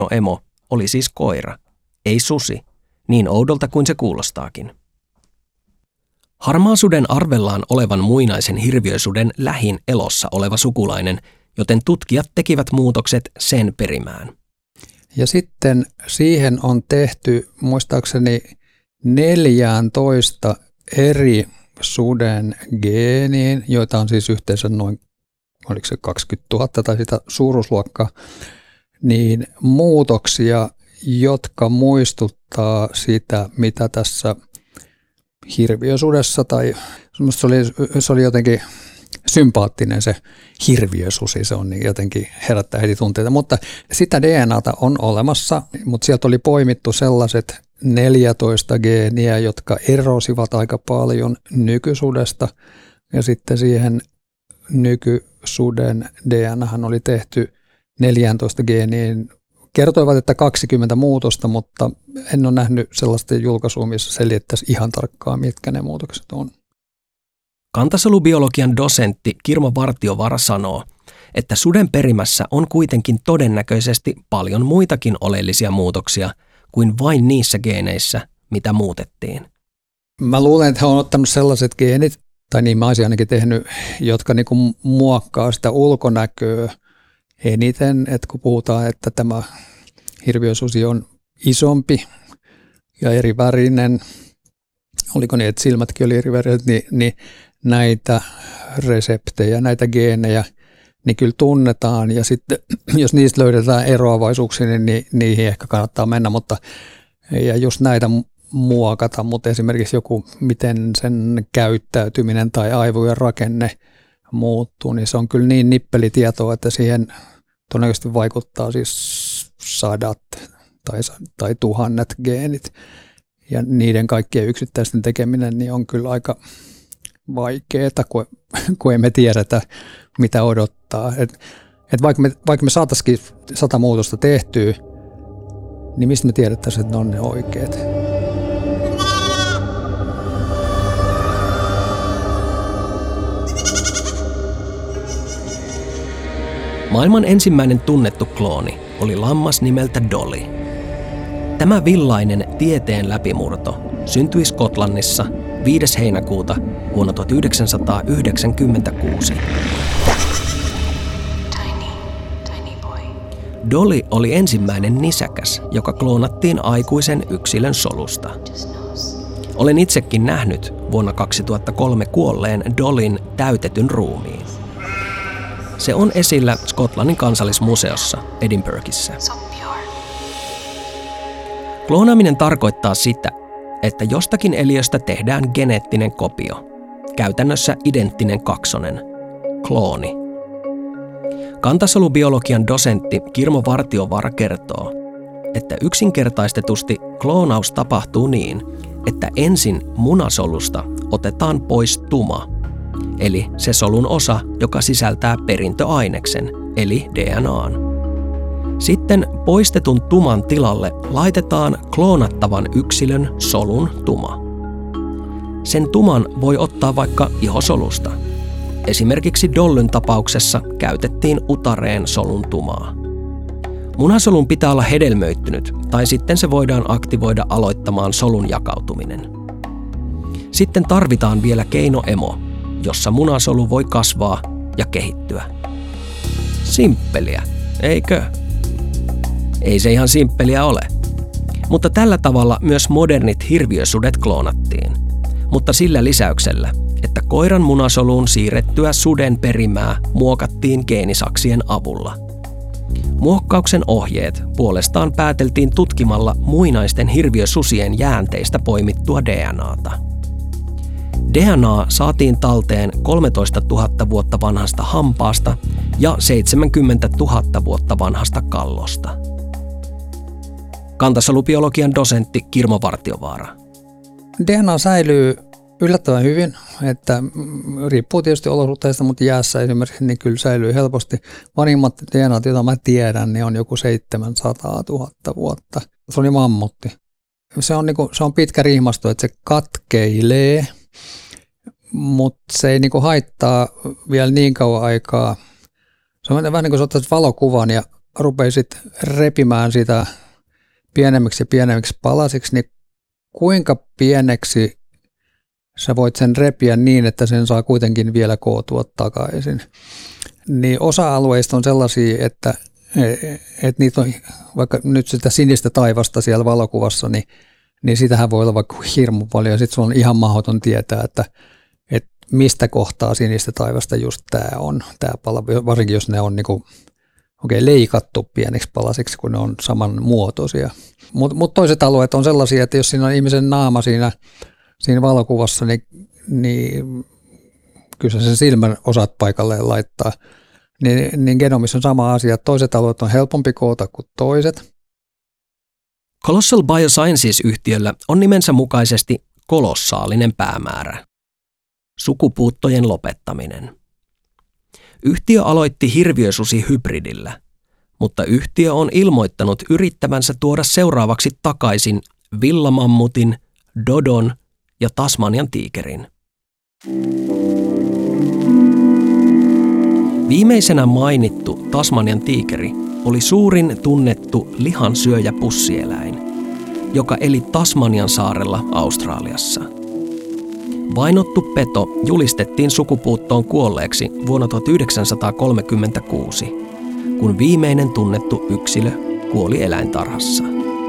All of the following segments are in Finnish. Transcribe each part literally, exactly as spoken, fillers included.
emo oli siis koira, ei susi, niin oudolta kuin se kuulostaakin. Harmaasuden arvellaan olevan muinaisen hirviösuden lähin elossa oleva sukulainen, joten tutkijat tekivät muutokset sen perimään. Ja sitten siihen on tehty muistaakseni neljätoista eri suden geeniin, joita on siis yhteensä noin, oliko se kaksikymmentätuhatta tai sitä suuruusluokkaa, niin muutoksia, jotka muistuttaa sitä, mitä tässä hirviösudessa tai se oli, se oli jotenkin sympaattinen se hirviösusi, se on niin jotenkin herättää heti tunteita, mutta sitä D N A:ta on olemassa, mutta sieltä oli poimittu sellaiset neljätoista geeniä, jotka erosivat aika paljon nykysudesta ja sitten siihen nykysuden D N A:han oli tehty neljätoista geeniin. Kertoivat, että kaksikymmentä muutosta, mutta en ole nähnyt sellaista julkaisua, missä selitettäisiin ihan tarkkaan, mitkä ne muutokset on. Kantasolubiologian dosentti Kirmo Vartiovaara sanoo, että suden perimässä on kuitenkin todennäköisesti paljon muitakin oleellisia muutoksia kuin vain niissä geeneissä, mitä muutettiin. Mä luulen, että he on ottanut sellaiset geenit, tai niin mä olisin ainakin tehnyt, jotka niinku muokkaa sitä ulkonäköä eniten, että kun puhutaan, että tämä hirviösusi on isompi ja eri värinen, oliko niin, että silmätkin oli eri väriset, niin, niin näitä reseptejä, näitä geenejä, niin kyllä tunnetaan ja sitten jos niistä löydetään eroavaisuuksia, niin, niin niihin ehkä kannattaa mennä, mutta ja just näitä muokata, mutta esimerkiksi joku, miten sen käyttäytyminen tai aivojen rakenne muuttuu, niin se on kyllä niin nippelitietoa, että siihen todennäköisesti vaikuttaa siis sadat tai, tai tuhannet geenit. Ja niiden kaikkien yksittäisten tekeminen niin on kyllä aika vaikeaa, kun, kun emme tiedetä, mitä odottaa. Et, et vaikka me, vaikka me saataisiin sata muutosta tehtyä, niin mistä me tiedettäisiin, että ne on ne oikeat? Maailman ensimmäinen tunnettu klooni oli lammas nimeltä Dolly. Tämä villainen tieteen läpimurto syntyi Skotlannissa viides heinäkuuta vuonna tuhatyhdeksänsataayhdeksänkymmentäkuusi. Dolly oli ensimmäinen nisäkäs, joka kloonattiin aikuisen yksilön solusta. Olen itsekin nähnyt vuonna kaksituhattakolme kuolleen Dollyn täytetyn ruumiin. Se on esillä Skotlannin kansallismuseossa Edinburghissa. Kloonaaminen tarkoittaa sitä, että jostakin eliöstä tehdään geneettinen kopio, käytännössä identtinen kaksonen, klooni. Kantasolubiologian dosentti Kirmo Vartiovaara kertoo, että yksinkertaistetusti kloonaus tapahtuu niin, että ensin munasolusta otetaan pois tuma, eli se solun osa, joka sisältää perintöaineksen, eli D N A:n. Sitten poistetun tuman tilalle laitetaan kloonattavan yksilön solun tuma. Sen tuman voi ottaa vaikka ihosolusta. Esimerkiksi Dollyn tapauksessa käytettiin utareen solun tumaa. Munasolun pitää olla hedelmöittynyt, tai sitten se voidaan aktivoida aloittamaan solun jakautuminen. Sitten tarvitaan vielä keinoemo, jossa munasolu voi kasvaa ja kehittyä. Simppeliä, eikö? Ei se ihan simppeliä ole. Mutta tällä tavalla myös modernit hirviösudet kloonattiin. Mutta sillä lisäyksellä, että koiran munasoluun siirrettyä suden perimää muokattiin geenisaksien avulla. Muokkauksen ohjeet puolestaan pääteltiin tutkimalla muinaisten hirviösusien jäänteistä poimittua D N A:ta. D N A saatiin talteen kolmetoistatuhatta vuotta vanhasta hampaasta ja seitsemänkymmentätuhatta vuotta vanhasta kallosta. Kantasolubiologian dosentti Kirmo Vartiovaara. D N A säilyy yllättävän hyvin, että riippuu tietysti olosuhteista, mutta jäässä esimerkiksi niin kyllä säilyy helposti. Vanhimmat D N A:t, joita mä tiedän, niin on joku seitsemänsataatuhatta vuotta. Se oli mammutti. Se on, niin kuin, se on pitkä rihmasto, että se katkeilee, mutta se ei niin kuin haittaa vielä niin kauan aikaa. Se on vähän niin kuin sä ottaisit valokuvan ja rupeisit repimään sitä pienemmiksi ja pienemmiksi palasiksi, niin kuinka pieneksi sä voit sen repiä niin, että sen saa kuitenkin vielä kootua takaisin. Niin osa-alueista on sellaisia, että, että niitä on vaikka nyt sitä sinistä taivasta siellä valokuvassa, niin, niin sitähän voi olla vaikka hirmu paljon. Sitten sulla on ihan mahdoton tietää, että, että mistä kohtaa sinistä taivasta just tämä on, tämä pala, varsinkin jos ne on niinku, okay, leikattu pieniksi palasiksi, kun ne on samanmuotoisia. Mutta mut toiset alueet on sellaisia, että jos siinä on ihmisen naama siinä, siinä valokuvassa, niin, niin kyllä sen silmän osaat paikalleen laittaa. Niin, niin genomissa on sama asia. Toiset alueet on helpompi koota kuin toiset. Colossal Biosciences-yhtiöllä on nimensä mukaisesti kolossaalinen päämäärä. Sukupuuttojen lopettaminen. Yhtiö aloitti hirviösusihybridillä, mutta yhtiö on ilmoittanut yrittävänsä tuoda seuraavaksi takaisin villamammutin, dodon ja Tasmanian tiikerin. Viimeisenä mainittu Tasmanian tiikeri oli suurin tunnettu lihansyöjä-pussieläin, joka eli Tasmanian saarella Australiassa. Vainottu peto julistettiin sukupuuttoon kuolleeksi vuonna tuhatyhdeksänsataakolmekymmentäkuusi, kun viimeinen tunnettu yksilö kuoli eläintarhassa.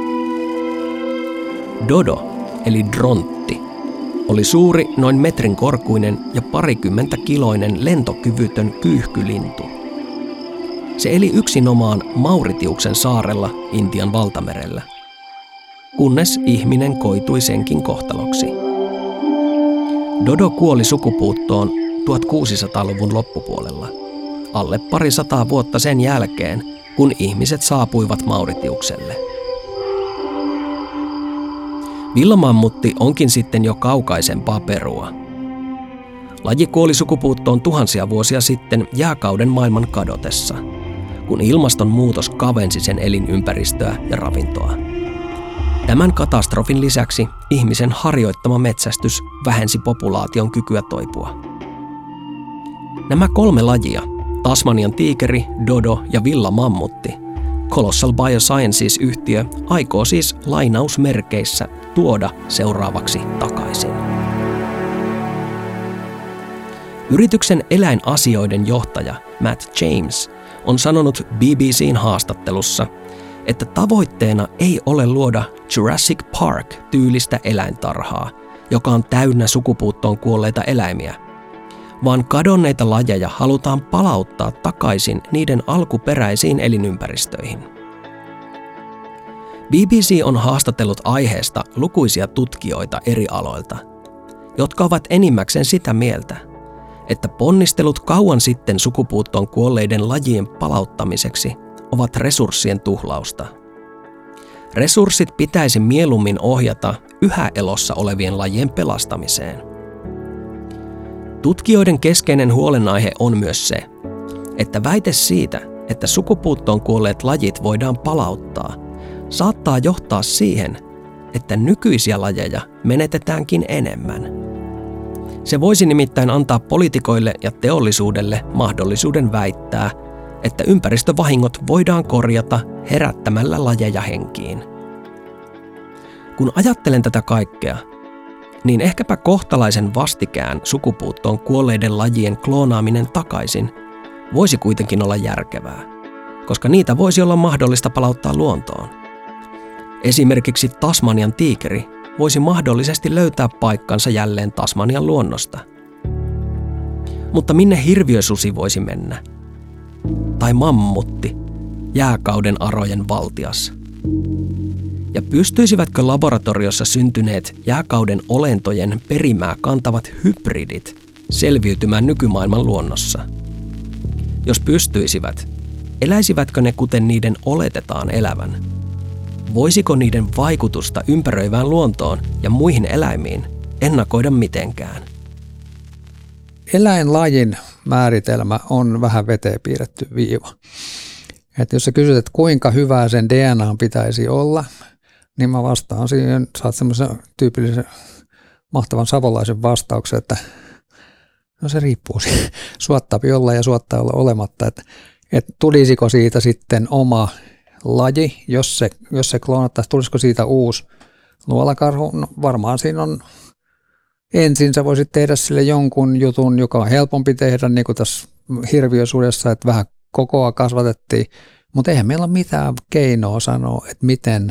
Dodo, eli drontti, oli suuri, noin metrin korkuinen ja parikymmentä kiloinen lentokyvytön kyyhkylintu. Se eli yksinomaan Mauritiuksen saarella Intian valtamerellä, kunnes ihminen koitui senkin kohtaloksi. Dodo kuoli sukupuuttoon tuhatkuusisataaluvun loppupuolella, alle parisataa vuotta sen jälkeen, kun ihmiset saapuivat Mauritiukselle. Villamammutti onkin sitten jo kaukaisempaa perua. Laji kuoli sukupuuttoon tuhansia vuosia sitten jääkauden maailman kadotessa, kun ilmastonmuutos kavensi sen elinympäristöä ja ravintoa. Tämän katastrofin lisäksi ihmisen harjoittama metsästys vähensi populaation kykyä toipua. Nämä kolme lajia, Tasmanian tiikeri, dodo ja villamammutti, Colossal Biosciences-yhtiö aikoo siis lainausmerkeissä tuoda seuraavaksi takaisin. Yrityksen eläinasioiden johtaja Matt James on sanonut B B C:n haastattelussa, että tavoitteena ei ole luoda Jurassic Park-tyylistä eläintarhaa, joka on täynnä sukupuuttoon kuolleita eläimiä, vaan kadonneita lajeja halutaan palauttaa takaisin niiden alkuperäisiin elinympäristöihin. B B C on haastatellut aiheesta lukuisia tutkijoita eri aloilta, jotka ovat enimmäkseen sitä mieltä, että ponnistelut kauan sitten sukupuuttoon kuolleiden lajien palauttamiseksi ovat resurssien tuhlausta. Resurssit pitäisi mieluummin ohjata yhä elossa olevien lajien pelastamiseen. Tutkijoiden keskeinen huolenaihe on myös se, että väite siitä, että sukupuuttoon kuolleet lajit voidaan palauttaa, saattaa johtaa siihen, että nykyisiä lajeja menetetäänkin enemmän. Se voisi nimittäin antaa poliitikoille ja teollisuudelle mahdollisuuden väittää, että ympäristövahingot voidaan korjata herättämällä lajeja henkiin. Kun ajattelen tätä kaikkea, niin ehkäpä kohtalaisen vastikään sukupuuttoon kuolleiden lajien kloonaaminen takaisin voisi kuitenkin olla järkevää, koska niitä voisi olla mahdollista palauttaa luontoon. Esimerkiksi Tasmanian tiikeri voisi mahdollisesti löytää paikkansa jälleen Tasmanian luonnosta. Mutta minne hirviösusi voisi mennä? Tai mammutti, jääkauden arojen valtias? Ja pystyisivätkö laboratoriossa syntyneet jääkauden olentojen perimää kantavat hybridit selviytymään nykymaailman luonnossa? Jos pystyisivät, eläisivätkö ne kuten niiden oletetaan elävän? Voisiko niiden vaikutusta ympäröivään luontoon ja muihin eläimiin ennakoida mitenkään? Eläinlajin määritelmä on vähän veteen piirretty viiva. Et jos sä kysyt, että kuinka hyvää sen D N A pitäisi olla, niin mä vastaan siihen, saat semmoisen tyypillisen mahtavan savolaisen vastauksen, että no se riippuu. Suottaa olla ja suottaa olla olematta. Että että tulisiko siitä sitten oma laji, jos se, jos se kloonattaisiin, tulisiko siitä uusi luolakarhu? No, varmaan siinä on, ensin sä voisit tehdä sille jonkun jutun, joka on helpompi tehdä, niin kuin tässä hirviösudessa, että vähän kokoa kasvatettiin, mutta eihän meillä ole mitään keinoa sanoa, että miten,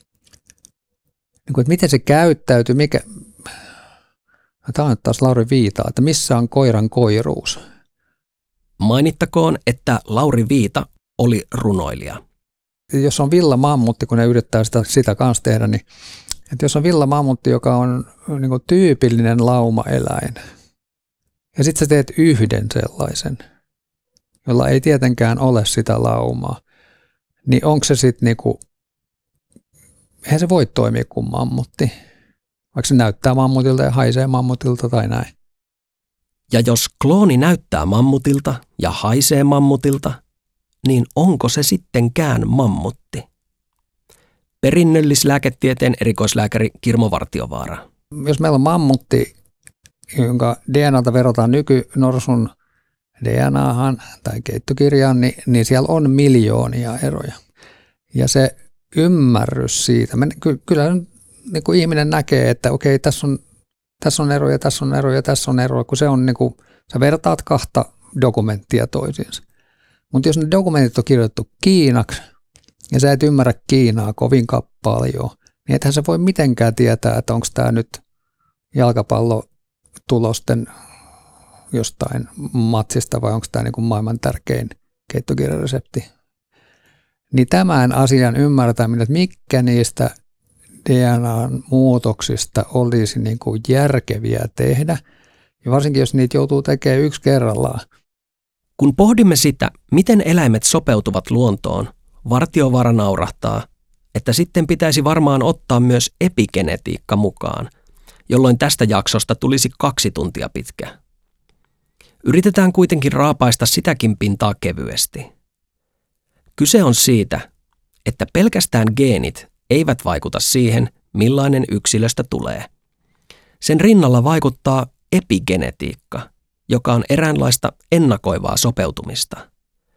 niin kuin, että miten se käyttäytyy, mikä, tämä on nyt taas Lauri Viita, että missä on koiran koiruus. Mainittakoon, että Lauri Viita oli runoilija. Jos on villamammutti, kun ne yrittää sitä, sitä kanssa tehdä, niin että jos on villamammutti, joka on niin kuin tyypillinen laumaeläin, ja sitten sä teet yhden sellaisen, jolla ei tietenkään ole sitä laumaa, niin onko se sitten niinku, eihän se voi toimia kuin mammutti, vaikka se näyttää mammutilta ja haisee mammutilta tai näin. Ja jos klooni näyttää mammutilta ja haisee mammutilta, niin onko se sittenkään mammutti? Perinnöllislääketieteen erikoislääkäri Kirmo Vartiovaara. Jos meillä on mammutti, jonka D N A:ta verrataan nykynorsun D N A:han tai keittokirjaan, niin, niin siellä on miljoonia eroja. Ja se ymmärrys siitä, me, ky, kyllä niin kuin ihminen näkee, että okei, tässä on, tässä on eroja, tässä on eroja, tässä on eroja, kun se on niin kuin, sä vertaat kahta dokumenttia toisiinsa. Mutta jos ne dokumentit on kirjoitettu kiinaksi, ja sä et ymmärrä Kiinaa kovinkaan paljon, niin ethän sä voi mitenkään tietää, että onko tämä nyt jalkapallotulosten jostain matsista vai onko tämä niin kuin maailman tärkein keittokirjaresepti. Niin tämän asian ymmärtäminen, että mitkä niistä D N A-muutoksista olisi niin kuin järkeviä tehdä, ja varsinkin jos niitä joutuu tekemään yksi kerrallaan. Kun pohdimme sitä, miten eläimet sopeutuvat luontoon, Vartiovaara naurahtaa, että sitten pitäisi varmaan ottaa myös epigenetiikka mukaan, jolloin tästä jaksosta tulisi kaksi tuntia pitkä. Yritetään kuitenkin raapaista sitäkin pintaa kevyesti. Kyse on siitä, että pelkästään geenit eivät vaikuta siihen, millainen yksilöstä tulee. Sen rinnalla vaikuttaa epigenetiikka, joka on eräänlaista ennakoivaa sopeutumista.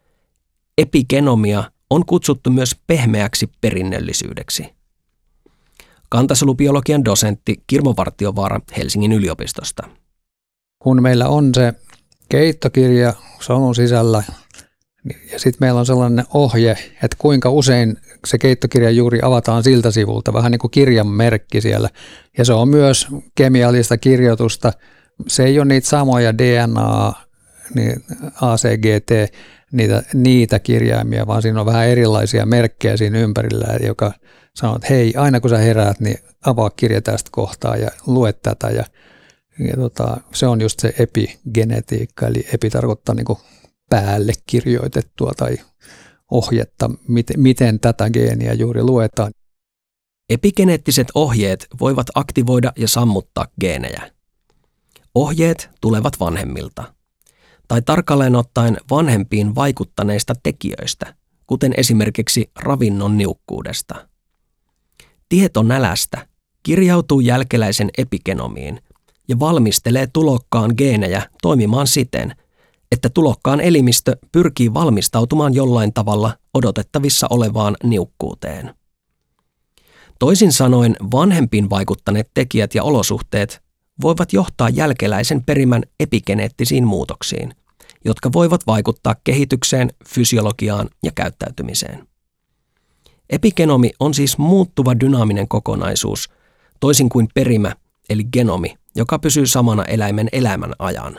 Epigenomia on kutsuttu myös pehmeäksi perinnöllisyydeksi. Kantasolubiologian dosentti Kirmo Vartiovaara Helsingin yliopistosta. Kun meillä on se keittokirja solun sisällä ja sitten meillä on sellainen ohje, että kuinka usein se keittokirja juuri avataan siltä sivulta, vähän niin kuin kirjan merkki siellä. Ja se on myös kemiallista kirjoitusta. Se ei ole niitä samoja D N A, niin A C G T, niitä, niitä kirjaimia, vaan siinä on vähän erilaisia merkkejä siinä ympärillä, joka sanoo, että hei, aina kun sä heräät, niin avaa kirja tästä kohtaa ja lue tätä. Ja, ja tota, se on just se epigenetiikka, eli epi tarkoittaa niin kuin päälle kirjoitettua tai ohjetta, miten, miten tätä geeniä juuri luetaan. Epigeneettiset ohjeet voivat aktivoida ja sammuttaa geenejä. Ohjeet tulevat vanhemmilta, tai tarkalleen ottaen vanhempiin vaikuttaneista tekijöistä, kuten esimerkiksi ravinnon niukkuudesta. Tieto nälästä kirjautuu jälkeläisen epigenomiin ja valmistelee tulokkaan geenejä toimimaan siten, että tulokkaan elimistö pyrkii valmistautumaan jollain tavalla odotettavissa olevaan niukkuuteen. Toisin sanoen vanhempiin vaikuttaneet tekijät ja olosuhteet voivat johtaa jälkeläisen perimän epigeneettisiin muutoksiin, jotka voivat vaikuttaa kehitykseen, fysiologiaan ja käyttäytymiseen. Epigenomi on siis muuttuva dynaaminen kokonaisuus, toisin kuin perimä eli genomi, joka pysyy samana eläimen elämän ajan.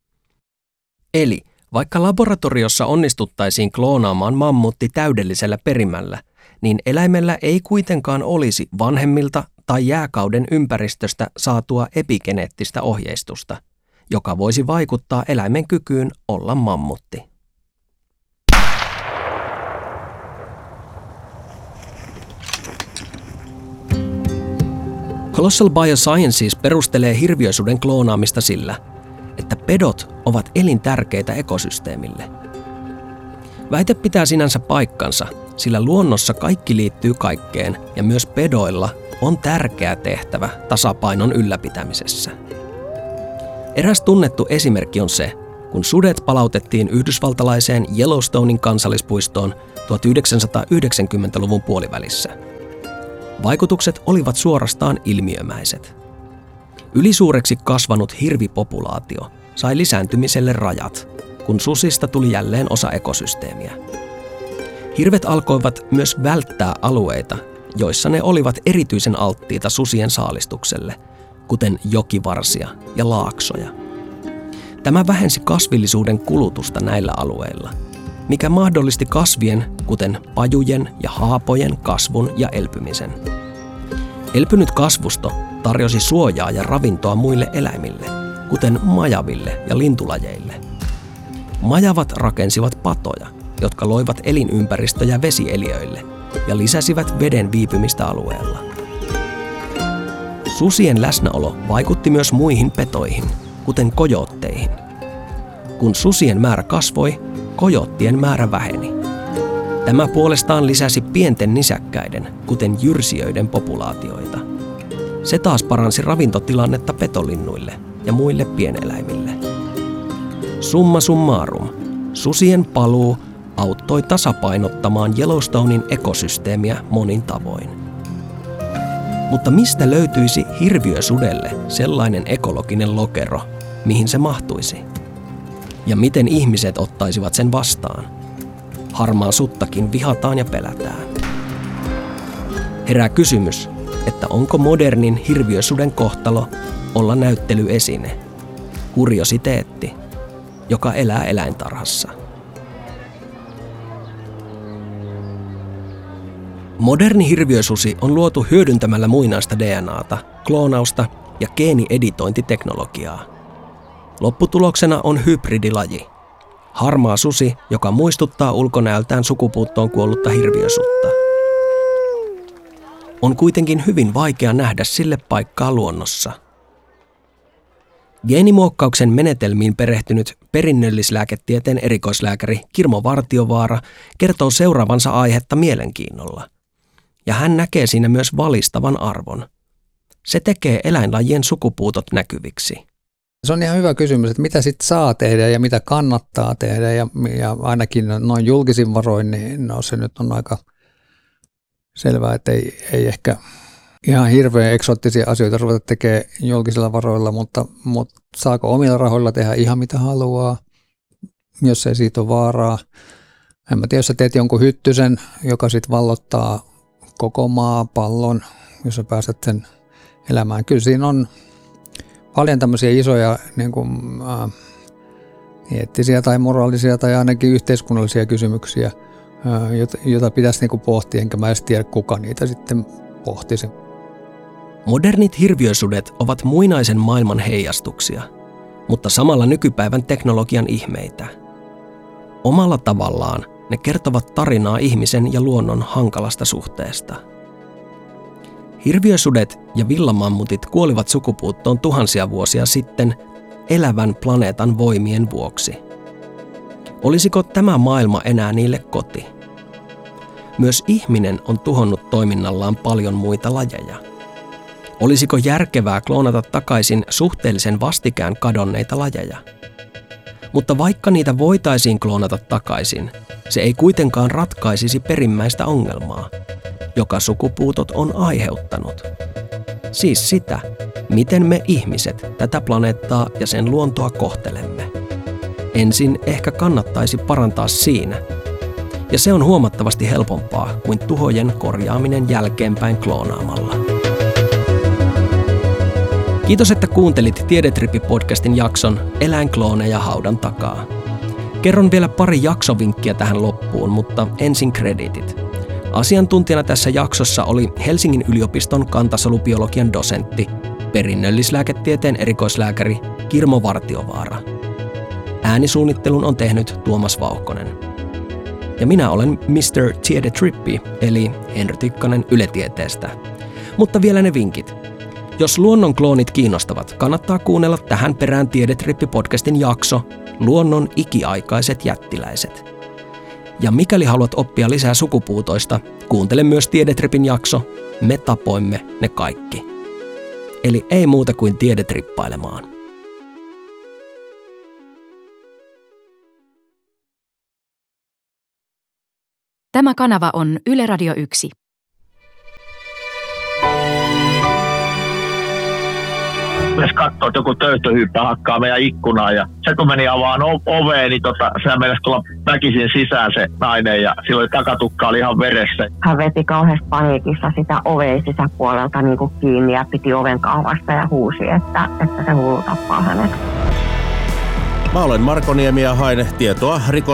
Eli vaikka laboratoriossa onnistuttaisiin kloonaamaan mammutti täydellisellä perimällä, niin eläimellä ei kuitenkaan olisi vanhemmilta tai jääkauden ympäristöstä saatua epigeneettistä ohjeistusta, joka voisi vaikuttaa eläimen kykyyn olla mammutti. Colossal Biosciences perustelee hirviösuden kloonaamista sillä, että pedot ovat elintärkeitä ekosysteemille. Väite pitää sinänsä paikkansa, sillä luonnossa kaikki liittyy kaikkeen ja myös pedoilla on tärkeä tehtävä tasapainon ylläpitämisessä. Eräs tunnettu esimerkki on se, kun sudet palautettiin yhdysvaltalaiseen Yellowstonein kansallispuistoon tuhatyhdeksänsataayhdeksänkymmentäluvun puolivälissä. Vaikutukset olivat suorastaan ilmiömäiset. Ylisuureksi kasvanut hirvipopulaatio sai lisääntymiselle rajat, kun susista tuli jälleen osa ekosysteemiä. Hirvet alkoivat myös välttää alueita, joissa ne olivat erityisen alttiita susien saalistukselle, kuten jokivarsia ja laaksoja. Tämä vähensi kasvillisuuden kulutusta näillä alueilla, mikä mahdollisti kasvien, kuten pajujen ja haapojen, kasvun ja elpymisen. Elpynyt kasvusto tarjosi suojaa ja ravintoa muille eläimille, kuten majaville ja lintulajeille. Majavat rakensivat patoja, jotka loivat elinympäristöjä vesieliöille ja lisäsivät veden viipymistä alueella. Susien läsnäolo vaikutti myös muihin petoihin, kuten kojootteihin. Kun susien määrä kasvoi, kojoottien määrä väheni. Tämä puolestaan lisäsi pienten nisäkkäiden, kuten jyrsijöiden populaatioita. Se taas paransi ravintotilannetta petolinnuille ja muille pieneläimille. Summa summarum, susien paluu auttoi tasapainottamaan Yellowstonein ekosysteemiä monin tavoin. Mutta mistä löytyisi hirviösudelle sellainen ekologinen lokero, mihin se mahtuisi? Ja miten ihmiset ottaisivat sen vastaan? Harmaa suttakin vihataan ja pelätään. Herää kysymys, että onko modernin hirviösuden kohtalo olla näyttelyesine, kuriositeetti, joka elää eläintarhassa. Moderni hirviösusi on luotu hyödyntämällä muinaista D N A:ta, kloonausta ja geenieditointiteknologiaa. Lopputuloksena on hybridilaji. Harmaa susi, joka muistuttaa ulkonäöltään sukupuuttoon kuollutta hirviösutta. On kuitenkin hyvin vaikea nähdä sille paikkaa luonnossa. Geenimuokkauksen menetelmiin perehtynyt perinnöllislääketieteen erikoislääkäri Kirmo Vartiovaara kertoo seuraavansa aihetta mielenkiinnolla. Ja hän näkee siinä myös valistavan arvon. Se tekee eläinlajien sukupuutot näkyviksi. Se on ihan hyvä kysymys, että mitä sitten saa tehdä ja mitä kannattaa tehdä. Ja, ja ainakin noin julkisin varoin, niin no, se nyt on aika selvää, että ei, ei ehkä ihan hirveän eksoottisia asioita ruveta tekemään julkisilla varoilla, mutta, mutta saako omilla rahoilla tehdä ihan mitä haluaa, jos ei siitä ole vaaraa. En mä tiedä, jos sä teet jonkun hyttysen, joka sitten vallottaa koko maapallon, jos sä pääset sen elämään. Kyllä siinä on paljon tämmöisiä isoja niin kuin, äh, eettisiä tai moraalisia tai ainakin yhteiskunnallisia kysymyksiä, äh, jota, jota pitäisi niin kuin pohtia, enkä mä edes tiedä, kuka niitä sitten pohtisi. Modernit hirviösudet ovat muinaisen maailman heijastuksia, mutta samalla nykypäivän teknologian ihmeitä. Omalla tavallaan ne kertovat tarinaa ihmisen ja luonnon hankalasta suhteesta. Hirviösudet ja villamammutit kuolivat sukupuuttoon tuhansia vuosia sitten elävän planeetan voimien vuoksi. Olisiko tämä maailma enää niille koti? Myös ihminen on tuhonnut toiminnallaan paljon muita lajeja. Olisiko järkevää kloonata takaisin suhteellisen vastikään kadonneita lajeja? Mutta vaikka niitä voitaisiin kloonata takaisin, se ei kuitenkaan ratkaisisi perimmäistä ongelmaa, joka sukupuutot on aiheuttanut. Siis sitä, miten me ihmiset tätä planeettaa ja sen luontoa kohtelemme. Ensin ehkä kannattaisi parantaa siinä. Ja se on huomattavasti helpompaa kuin tuhojen korjaaminen jälkeenpäin kloonaamalla. Kiitos, että kuuntelit Tiedetrippi-podcastin jakson Eläinklooneja haudan takaa. Kerron vielä pari jaksovinkkiä tähän loppuun, mutta ensin krediitit. Asiantuntijana tässä jaksossa oli Helsingin yliopiston kantasolubiologian dosentti, perinnöllislääketieteen erikoislääkäri Kirmo Vartiovaara. Äänisuunnittelun on tehnyt Tuomas Vauhkonen. Ja minä olen mister Tiedetrippi, eli Henry Tikkanen Yle Tieteestä. Mutta vielä ne vinkit. Jos luonnon kloonit kiinnostavat, kannattaa kuunnella tähän perään Tiedetrippi-podcastin jakso Luonnon ikiaikaiset jättiläiset. Ja mikäli haluat oppia lisää sukupuutoista, kuuntele myös Tiedetrippin jakso Me tapoimme ne kaikki. Eli ei muuta kuin tiedetrippailemaan. Tämä kanava on Yle Radio yksi. Jos katsoo, että joku töyttöhyyppä hakkaa meidän ikkunaa ja se kun meni avaan oveen, niin tota, sehän meinasi tulla väkisin sisään se nainen ja silloin takatukka oli ihan veressä. Hän veti kauheasti paniikissa sitä oveen sisäpuolelta niin kuin kiinni ja piti oven kaavasta ja huusi, että, että se hullu tappaa hänet. Mä olen Marko Niemi ja haen tietoa rikos